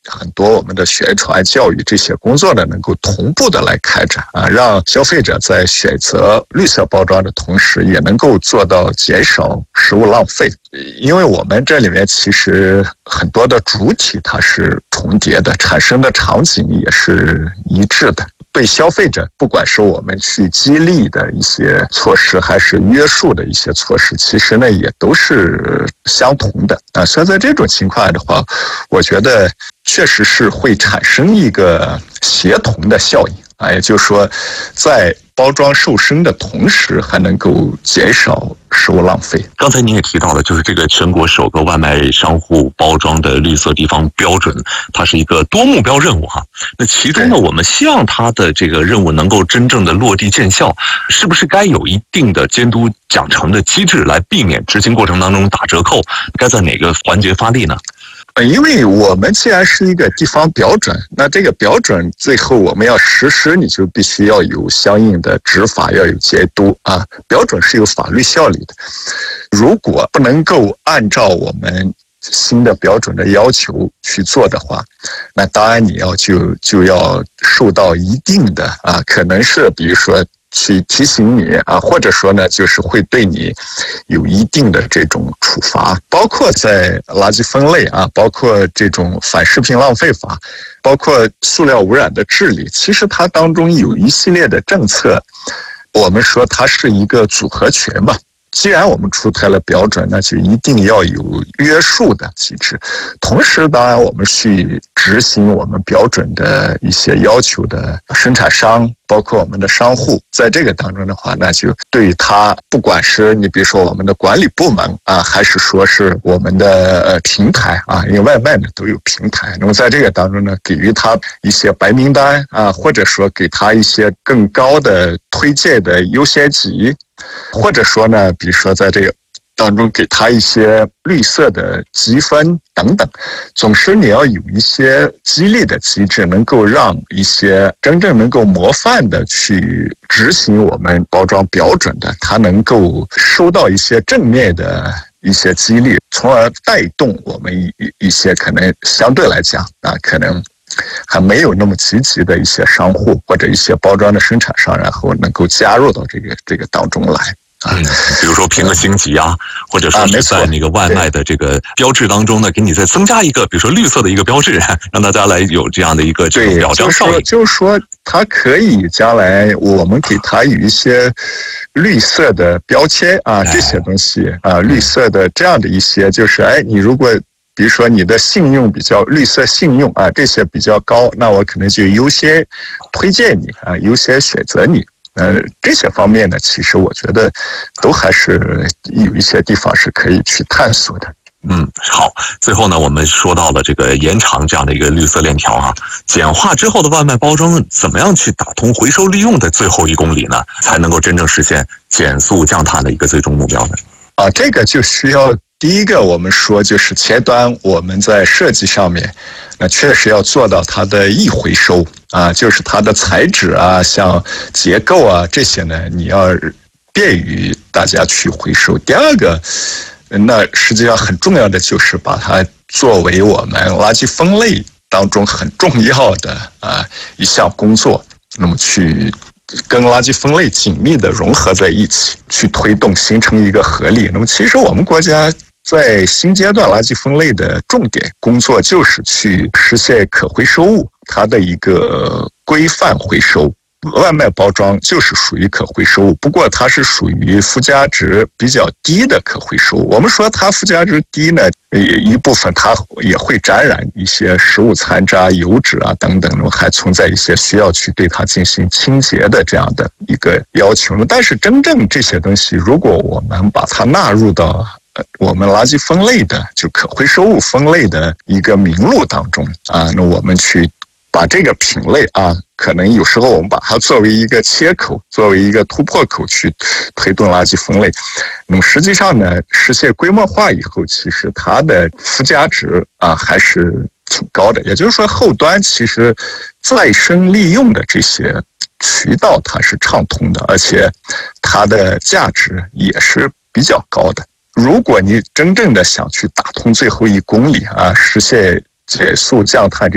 很多我们的宣传教育这些工作呢，能够同步的来开展啊，让消费者在选择绿色包装的同时，也能够做到减少食物浪费。因为我们这里面其实很多的主体它是重叠的，产生的场景也是一致的。对消费者，不管是我们去激励的一些措施，还是约束的一些措施，其实呢也都是相同的啊。所以在这种情况的话，我觉得确实是会产生一个协同的效应啊，也就是说，在包装瘦身的同时，还能够减少食物浪费。 刚才您也提到了，就是这个全国首个外卖商户包装的绿色地方标准，它是一个多目标任务哈。那其中呢，我们希望它的这个任务能够真正的落地见效，是不是该有一定的监督奖惩的机制，来避免执行过程当中打折扣？该在哪个环节发力呢？ 因为我们既然是一个地方标准，那这个标准最后我们要实施，你就必须要有相应的执法，要有监督啊。标准是有法律效力的，如果不能够按照我们新的标准的要求去做的话，那当然你就要受到一定的啊，可能是比如说去提醒你啊，或者说呢，就是会对你有一定的这种处罚，包括在垃圾分类啊，包括这种反食品浪费法，包括塑料污染的治理，其实它当中有一系列的政策，我们说它是一个组合拳嘛。既然我们出台了标准，那就一定要有约束的机制。同时，当然我们去执行我们标准的一些要求的生产商，包括我们的商户，在这个当中的话，那就对于他，不管是你比如说我们的管理部门啊，还是说是我们的平台啊，因为外卖呢都有平台，那么在这个当中呢，给予他一些白名单啊，或者说给他一些更高的推荐的优先级。或者说呢，比如说在这个当中给他一些绿色的积分等等，总是你要有一些激励的机制，能够让一些真正能够模范的去执行我们包装标准的，他能够收到一些正面的一些激励，从而带动我们一些可能相对来讲啊，可能还没有那么积极的一些商户或者一些包装的生产商，然后能够加入到这个当中来啊。 比如说评个星级啊，或者说是在那个外卖的这个标志当中呢，给你再增加一个，比如说绿色的一个标志，让大家来有这样的一个这种表彰效应。 就是说，它可以将来我们给它有一些绿色的标签啊，这些东西啊，绿色的这样的一些，就是你如果比如说你的信用比较绿色信用啊，这些比较高，那我可能就优先推荐你啊，优先选择你。这些方面呢，其实我觉得都还是有一些地方是可以去探索的。 好。最后呢，我们说到了这个延长这样的一个绿色链条啊，简化之后的外卖包装怎么样去打通回收利用的最后1公里呢，才能够真正实现减速降碳的一个最终目标呢？ 这个就需要第一个，我们说就是前端我们在设计上面，那确实要做到它的易回收啊，就是它的材质啊，像结构啊这些呢，你要便于大家去回收。第二个，那实际上很重要的就是把它作为我们垃圾分类当中很重要的一项工作，那么去跟垃圾分类紧密的融合在一起，去推动形成一个合力。那么其实我们国家在新阶段垃圾分类的重点工作就是去实现可回收物它的一个规范回收。外卖包装就是属于可回收物，不过它是属于附加值比较低的可回收物。我们说它附加值低呢，一部分它也会沾染一些食物残渣、油脂啊等等，还存在一些需要去对它进行清洁的这样的一个要求。但是真正这些东西，如果我们把它纳入到我们垃圾分类的就可回收物分类的一个名录当中啊，那我们去把这个品类啊，可能有时候我们把它作为一个切口，作为一个突破口去推动垃圾分类。那么实际上呢，实现规模化以后，其实它的附加值啊还是挺高的。也就是说，后端其实再生利用的这些渠道它是畅通的，而且它的价值也是比较高的。如果你真正的想去打通最后1公里啊，实现减速降碳